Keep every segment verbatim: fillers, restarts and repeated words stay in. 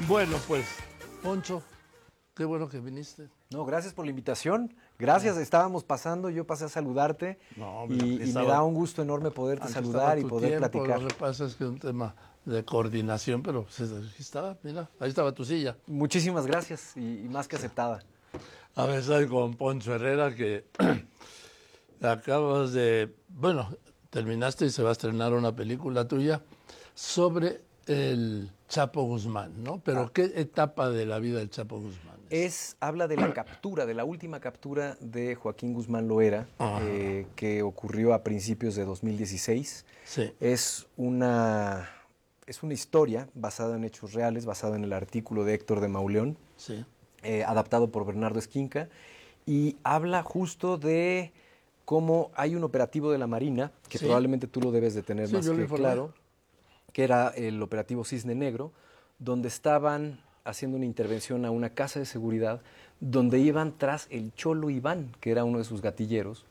Bueno, pues, Poncho, qué bueno que viniste. No, gracias por la invitación. Gracias, estábamos pasando, yo pasé a saludarte No, y, y estaba, me da un gusto enorme poderte saludar y poder tiempo, platicar. Lo que pasa es que es un tema de coordinación, pero pues, ahí estaba, mira, ahí estaba tu silla. Muchísimas gracias y, y más que aceptada. A ver, estoy con Poncho Herrera, que acabas de, bueno, terminaste y se va a estrenar una película tuya sobre el Chapo Guzmán, ¿no? Pero ah. ¿qué etapa de la vida del Chapo Guzmán es? es habla de la captura, de la última captura de Joaquín Guzmán Loera, eh, que ocurrió a principios de dos mil dieciséis. Sí. Es una, es una historia basada en hechos reales, basada en el artículo de Héctor de Mauleón, sí. eh, adaptado por Bernardo Esquinca, y habla justo de cómo hay un operativo de la Marina, que sí. probablemente tú lo debes de tener sí, más que claro, que era el operativo Cisne Negro, donde estaban haciendo una intervención a una casa de seguridad, donde iban tras el Cholo Iván, que era uno de sus gatilleros,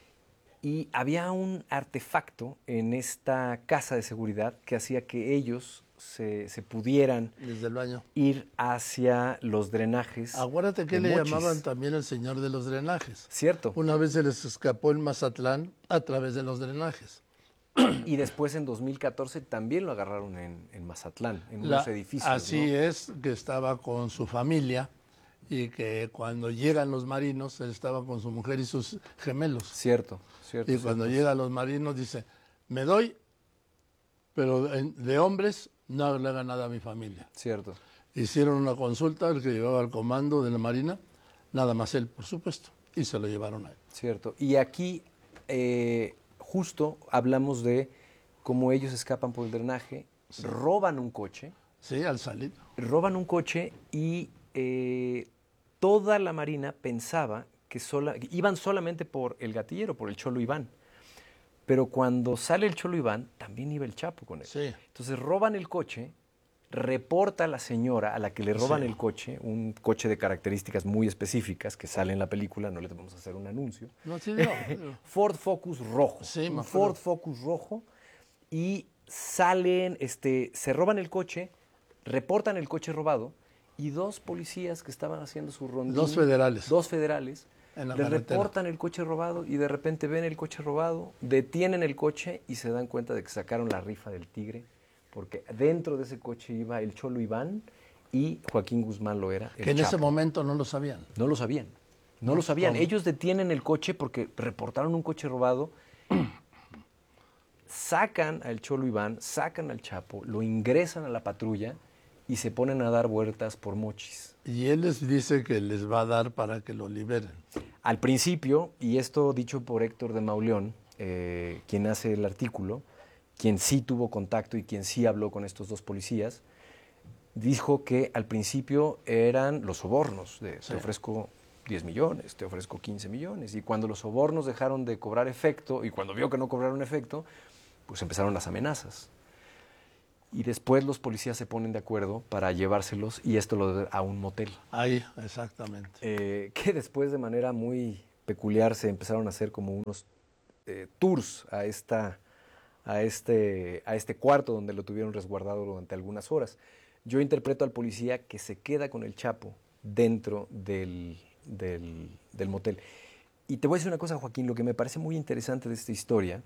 y había un artefacto en esta casa de seguridad que hacía que ellos se, se pudieran Desde el baño. ir hacia los drenajes. Acuérdate que le Mochis. llamaban también el señor de los drenajes. Cierto. Una vez se les escapó en Mazatlán a través de los drenajes. Y después en dos mil catorce también lo agarraron en, en Mazatlán, en La, unos edificios. Así ¿no? es, que estaba con su familia y que cuando llegan los marinos, él estaba con su mujer y sus gemelos. Cierto, cierto. Y cierto. cuando llegan los marinos dice, me doy, pero de hombres no le haga nada a mi familia. Cierto. Hicieron una consulta, el que llevaba el comando de la Marina, nada más él, por supuesto, y se lo llevaron a él. Cierto. Y aquí... Eh, justo hablamos de cómo ellos escapan por el drenaje, sí. roban un coche. Sí, al salir. Roban un coche y eh, toda la Marina pensaba que, sola, que iban solamente por el gatillero, por el Cholo Iván. Pero cuando sale el Cholo Iván, también iba el Chapo con él. Sí. Entonces roban el coche, reporta a la señora a la que le roban sí. el coche, un coche de características muy específicas que sale en la película, no le vamos a hacer un anuncio. No, sí, no, no. Ford Focus rojo, sí, un Ford Focus rojo, y salen, este, se roban el coche, reportan el coche robado, y dos policías que estaban haciendo su rondín, dos federales, dos federales, en la le carretera. reportan el coche robado y de repente ven el coche robado, detienen el coche y se dan cuenta de que sacaron la rifa del tigre. Porque dentro de ese coche iba el Cholo Iván y Joaquín Guzmán Loera. Que en Chapo. ese momento no lo sabían. No lo sabían. No, no lo sabían. ¿Cómo? Ellos detienen el coche porque reportaron un coche robado, sacan al Cholo Iván, sacan al Chapo, lo ingresan a la patrulla y se ponen a dar vueltas por Mochis. Y él les dice que les va a dar para que lo liberen. Al principio, y esto dicho por Héctor de Mauleón, eh, quien hace el artículo, quien sí tuvo contacto y quien sí habló con estos dos policías, dijo que al principio eran los sobornos, de sí. te ofrezco diez millones, te ofrezco quince millones, y cuando los sobornos dejaron de cobrar efecto, y cuando vio que no cobraron efecto, pues empezaron las amenazas. Y después los policías se ponen de acuerdo para llevárselos, y esto lo a un motel. Ahí, exactamente. Eh, que después de manera muy peculiar se empezaron a hacer como unos eh, tours a esta... A este, a este cuarto donde lo tuvieron resguardado durante algunas horas. Yo interpreto al policía que se queda con el Chapo dentro del, del, del motel. Y te voy a decir una cosa, Joaquín, lo que me parece muy interesante de esta historia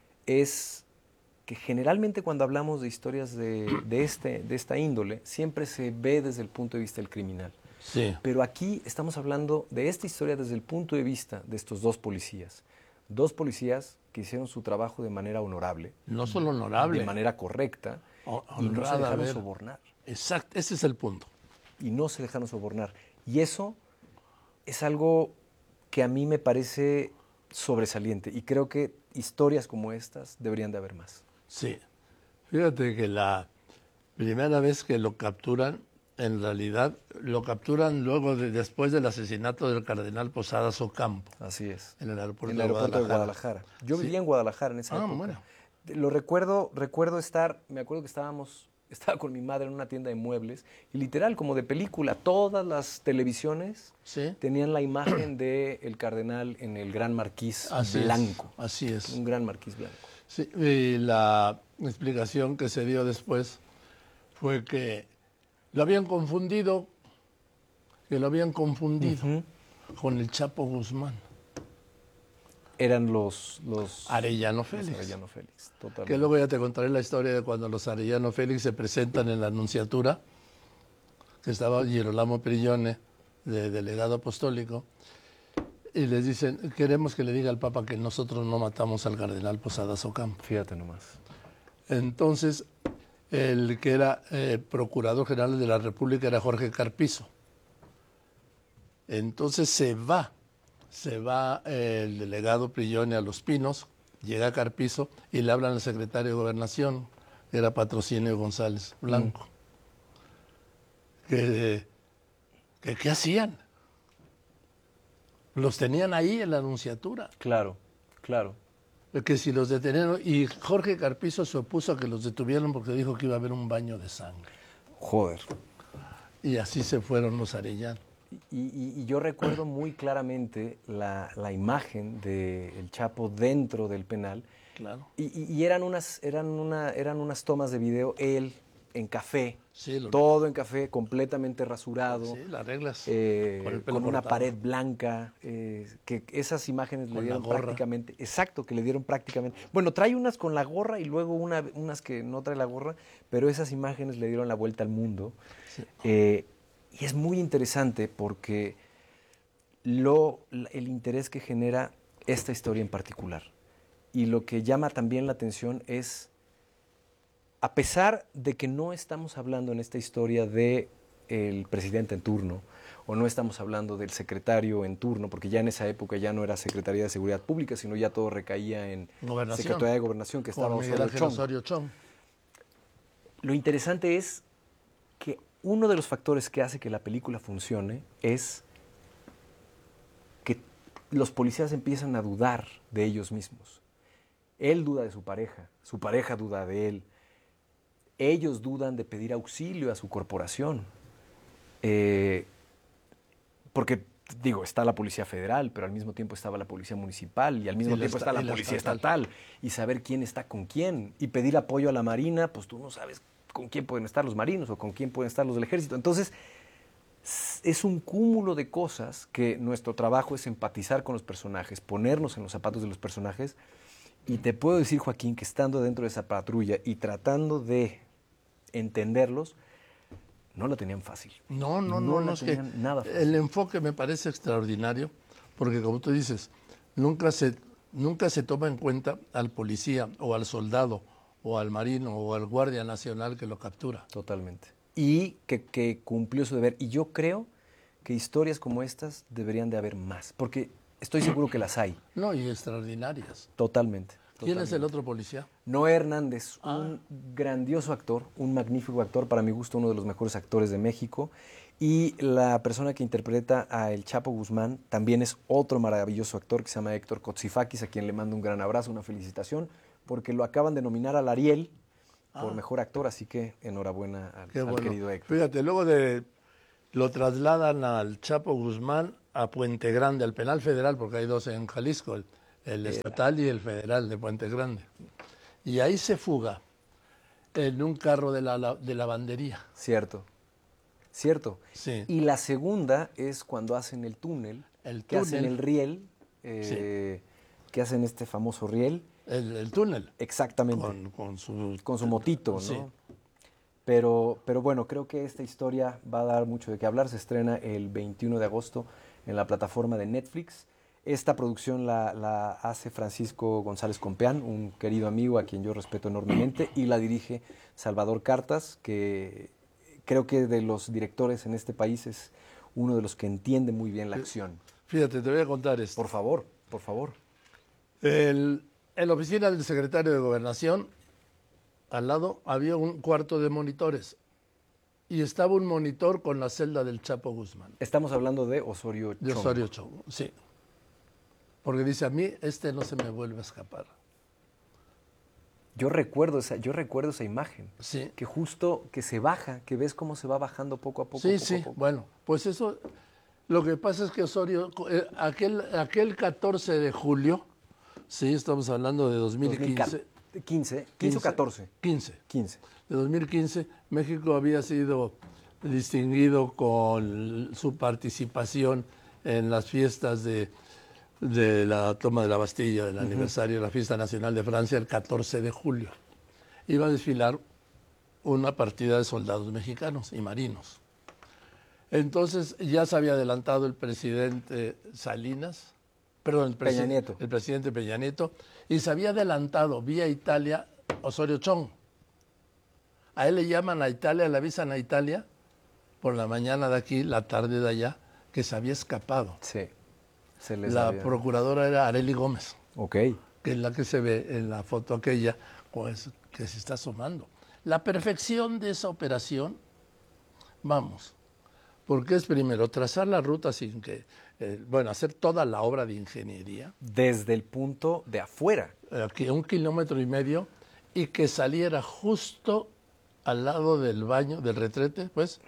es que generalmente cuando hablamos de historias de, de, este, de esta índole, siempre se ve desde el punto de vista del criminal. Sí. Pero aquí estamos hablando de esta historia desde el punto de vista de estos dos policías. Dos policías que hicieron su trabajo de manera honorable. No solo honorable. De manera correcta. O, y no se dejaron sobornar. Exacto, ese es el punto. Y no se dejaron sobornar. Y eso es algo que a mí me parece sobresaliente. Y creo que historias como estas deberían de haber más. Sí. Fíjate que la primera vez que lo capturan, en realidad lo capturan luego de, después del asesinato del cardenal Posadas Ocampo. Así es. En el aeropuerto, en el aeropuerto de, Guadalajara. de Guadalajara. Yo sí. vivía en Guadalajara en esa ah, época. Bueno. Lo recuerdo, recuerdo estar, me acuerdo que estábamos, estaba con mi madre en una tienda de muebles y literal, como de película, todas las televisiones ¿Sí? tenían la imagen del cardenal en el gran marquís así blanco. Es. Así es. Un gran marquís blanco. Sí, y la explicación que se dio después fue que Lo habían confundido, que lo habían confundido uh-huh. con el Chapo Guzmán. Eran los... los Arellano Félix. Los Arellano Félix, totalmente. Que luego ya te contaré la historia de cuando los Arellano Félix se presentan en la Anunciatura, que estaba Girolamo Prigione, de delegado apostólico, y les dicen, queremos que le diga al Papa que nosotros no matamos al cardenal Posadas Ocampo. Fíjate nomás. Entonces, el que era eh, procurador general de la República era Jorge Carpizo. Entonces se va, se va eh, el delegado Prigione a Los Pinos, llega Carpizo y le hablan al secretario de Gobernación, que era Patrocinio González Blanco. Mm. Que, que, ¿Qué hacían? Los tenían ahí en la Anunciatura. Claro, claro. Que si los detenieron, y Jorge Carpizo se opuso a que los detuvieran porque dijo que iba a haber un baño de sangre. Joder. Y así se fueron los Arellano. Y, y, y yo recuerdo muy claramente la, la imagen del Chapo dentro del penal. Claro. Y, y, y eran, unas, eran, una, eran unas tomas de video, él en café, sí, lo todo vi. en café, completamente rasurado. Sí, las reglas. Eh, con con una pared blanca, eh, que esas imágenes con le dieron prácticamente, exacto, que le dieron prácticamente. Bueno, trae unas con la gorra y luego una, unas que no trae la gorra, pero esas imágenes le dieron la vuelta al mundo. Sí. Eh, y es muy interesante porque lo, el interés que genera esta historia en particular. Y lo que llama también la atención es, a pesar de que no estamos hablando en esta historia del presidente en turno, o no estamos hablando del secretario en turno, porque ya en esa época ya no era Secretaría de Seguridad Pública, sino ya todo recaía en Secretaría de Gobernación, que estaba Osorio Chong. Osorio Chong. Lo interesante es que uno de los factores que hace que la película funcione es que los policías empiezan a dudar de ellos mismos. Él duda de su pareja, su pareja duda de él. Ellos dudan de pedir auxilio a su corporación. Eh, porque, digo, está la Policía Federal, pero al mismo tiempo estaba la Policía Municipal y al mismo tiempo está la Policía Estatal. Y saber quién está con quién. Y pedir apoyo a la Marina, pues tú no sabes con quién pueden estar los marinos o con quién pueden estar los del Ejército. Entonces, es un cúmulo de cosas que nuestro trabajo es empatizar con los personajes, ponernos en los zapatos de los personajes. Y te puedo decir, Joaquín, que estando dentro de esa patrulla y tratando de entenderlos, no lo tenían fácil. No, no, no, no, no es que nada fácil. El enfoque me parece extraordinario, porque como tú dices, nunca se, nunca se toma en cuenta al policía o al soldado o al marino o al guardia nacional que lo captura. Totalmente. Y que, que cumplió su deber. Y yo creo que historias como estas deberían de haber más, porque estoy seguro que las hay. No, y extraordinarias. Totalmente. ¿Quién Totalmente. es el otro policía? Noé Hernández, ah. un grandioso actor, un magnífico actor, para mi gusto uno de los mejores actores de México. Y la persona que interpreta a El Chapo Guzmán también es otro maravilloso actor que se llama Héctor Kotsifakis, a quien le mando un gran abrazo, una felicitación, porque lo acaban de nominar al Ariel ah. por mejor actor, así que enhorabuena al, al bueno. querido Héctor. Fíjate, luego de lo trasladan al Chapo Guzmán a Puente Grande, al penal federal, porque hay dos en Jalisco, el, el estatal y el federal de Puente Grande. Y ahí se fuga en un carro de, la, de lavandería. Cierto, cierto. Sí. Y la segunda es cuando hacen el túnel, el que túnel. hacen el riel, eh, sí. que hacen este famoso riel. El, el túnel. Exactamente. Con, con, su, con su motito, ¿no? Sí. Pero, pero bueno, creo que esta historia va a dar mucho de qué hablar. Se estrena el veintiuno de agosto en la plataforma de Netflix. Esta producción la, la hace Francisco González Compeán, un querido amigo a quien yo respeto enormemente, y la dirige Salvador Cartas, que creo que de los directores en este país es uno de los que entiende muy bien la acción. Fíjate, te voy a contar esto. Por favor, por favor. El, en la oficina del secretario de Gobernación, al lado había un cuarto de monitores y estaba un monitor con la celda del Chapo Guzmán. Estamos hablando de Osorio Chong. De Osorio Chong, sí. Porque dice, a mí este no se me vuelve a escapar. Yo recuerdo esa, yo recuerdo esa imagen. Sí. Que justo que se baja, que ves cómo se va bajando poco a poco. Sí, poco sí. A poco. Bueno, pues eso, lo que pasa es que Osorio, aquel, aquel catorce de julio, sí, estamos hablando de dos mil quince. quince, quince o catorce. quince. quince. De dos mil quince, México había sido distinguido con su participación en las fiestas de, de la toma de la Bastilla, del uh-huh. aniversario de la Fiesta Nacional de Francia, el catorce de julio. Iba a desfilar una partida de soldados mexicanos y marinos. Entonces ya se había adelantado el presidente Salinas, perdón, el, Peña Nieto. el presidente Peña Nieto, y se había adelantado vía Italia Osorio Chong. A él le llaman a Italia, le avisan a Italia por la mañana de aquí, la tarde de allá, que se había escapado. Sí. Se les la había... procuradora era Arely Gómez, Ok. que es la que se ve en la foto aquella, pues, que se está asomando. La perfección de esa operación, vamos, porque es primero trazar la ruta sin que, eh, bueno, hacer toda la obra de ingeniería. Desde el punto de afuera. Aquí, un kilómetro y medio, y que saliera justo al lado del baño, del retrete, pues,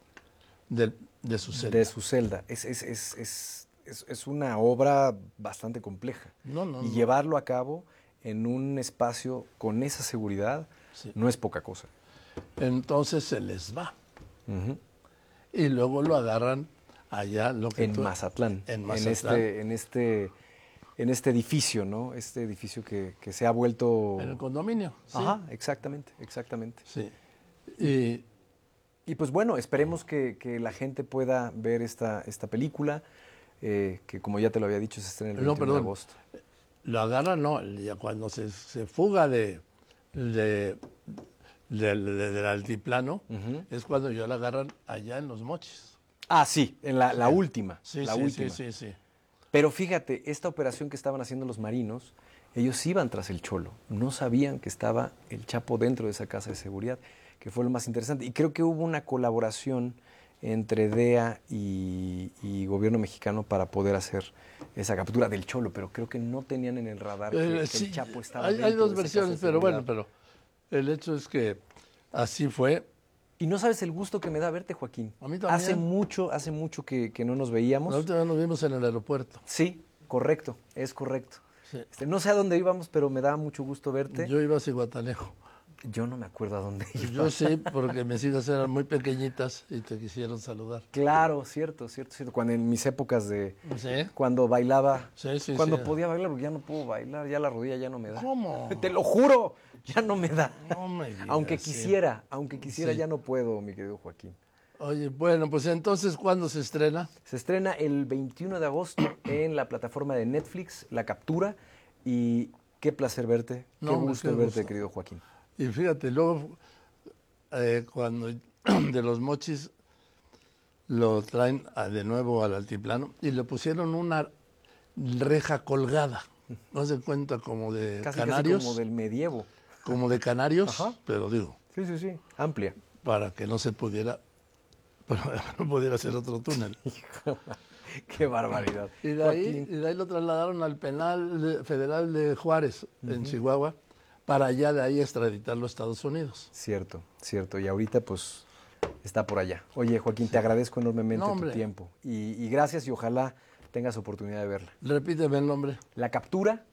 de, de su celda. De su celda. Es, es, es, es, es, es una obra bastante compleja. No, no, y no. llevarlo a cabo en un espacio con esa seguridad sí. no es poca cosa. Entonces se les va. Uh-huh. Y luego lo agarran allá. Lo que en, tú, Mazatlán, en Mazatlán. En este, en este, en este edificio, ¿no? Este edificio que, que se ha vuelto... En el condominio. Sí. Ajá, exactamente, exactamente. Sí. Y, y pues bueno, esperemos que, que la gente pueda ver esta, esta película, eh, que como ya te lo había dicho, se estrena el veintiuno no, perdón, de agosto. Lo agarran, no, ya cuando se, se fuga de, de, de, de, del altiplano, uh-huh. es cuando ya la agarran allá en Los Mochis. Ah, sí, en la, la última. Sí, la sí, última. sí, sí, sí. Pero fíjate, esta operación que estaban haciendo los marinos, ellos iban tras el Cholo, no sabían que estaba el Chapo dentro de esa casa de seguridad, que fue lo más interesante. Y creo que hubo una colaboración entre D E A y, y gobierno mexicano para poder hacer esa captura del Cholo, pero creo que no tenían en el radar que, eh, sí, que el Chapo estaba hay, dentro hay dos de esa versiones, casa de pero bueno, seguridad. pero el hecho es que así fue. Y no sabes el gusto que me da verte, Joaquín. A mí también. Hace mucho, hace mucho que, que no nos veíamos. La última vez nos vimos en el aeropuerto. Sí, correcto, es correcto. Sí. Este, no sé a dónde íbamos, pero me da mucho gusto verte. Yo iba a Cihuatanejo. Yo no me acuerdo a dónde iba. Yo sí, porque mis hijas eran muy pequeñitas y te quisieron saludar. Claro, cierto, cierto, cierto. Cuando en mis épocas de... ¿Sí? Cuando bailaba. Sí, sí, cuando sí. podía bailar, porque ya no puedo bailar, ya la rodilla ya no me da. ¿Cómo? Te lo juro, ya no me da. No me digas, aunque sí. quisiera, aunque quisiera, Sí. ya no puedo, mi querido Joaquín. Oye, bueno, pues entonces, ¿cuándo se estrena? Se estrena el veintiuno de agosto en la plataforma de Netflix, La Captura, y qué placer verte, No, qué me gusto qué verte, gusto. querido Joaquín. Y fíjate, luego, eh, cuando de Los Mochis lo traen a- de nuevo al altiplano y le pusieron una reja colgada, no se cuenta como de Casi, canarios, casi como del medievo. como de canarios, Ajá. pero digo, Sí, sí, sí, amplia. para que no se pudiera, para que no pudiera hacer otro túnel. Qué barbaridad. Y de, ahí, Joaquín. y de ahí lo trasladaron al penal de- federal de Juárez, uh-huh. en Chihuahua, para allá de ahí extraditarlo a Estados Unidos. Cierto, cierto. Y ahorita pues está por allá. Oye, Joaquín, te agradezco enormemente No, tu hombre. tiempo. Y, y gracias y ojalá tengas oportunidad de verla. Repíteme el nombre. La Captura